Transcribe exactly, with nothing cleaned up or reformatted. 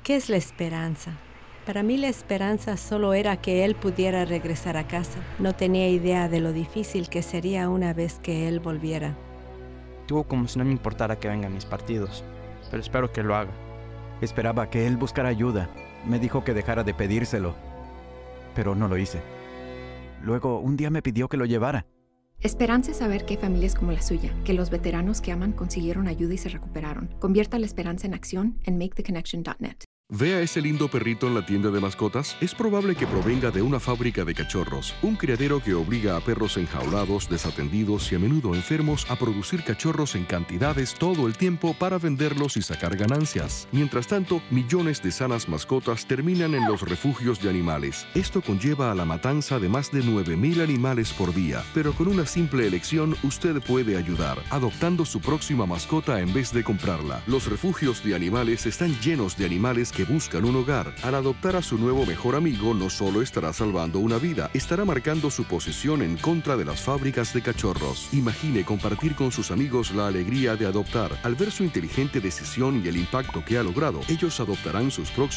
¿Qué es la esperanza? Para mí la esperanza solo era que él pudiera regresar a casa. No tenía idea de lo difícil que sería una vez que él volviera. Tuvo como si no me importara que venga a mis partidos, pero espero que lo haga. Esperaba que él buscara ayuda. Me dijo que dejara de pedírselo, pero no lo hice. Luego, un día me pidió que lo llevara. Esperanza es saber que hay familias como la suya, que los veteranos que aman consiguieron ayuda y se recuperaron. Convierta la esperanza en acción en make the connection punto net. ¿Ve a ese lindo perrito en la tienda de mascotas? Es probable que provenga de una fábrica de cachorros, un criadero que obliga a perros enjaulados, desatendidos y a menudo enfermos a producir cachorros en cantidades todo el tiempo para venderlos y sacar ganancias. Mientras tanto, millones de sanas mascotas terminan en los refugios de animales. Esto conlleva a la matanza de más de nueve mil animales por día, pero con una simple elección usted puede ayudar, adoptando su próxima mascota en vez de comprarla. Los refugios de animales están llenos de animales que buscan un hogar. Al adoptar a su nuevo mejor amigo, no solo estará salvando una vida, estará marcando su posición en contra de las fábricas de cachorros. Imagine compartir con sus amigos la alegría de adoptar. Al ver su inteligente decisión y el impacto que ha logrado, ellos adoptarán sus próximos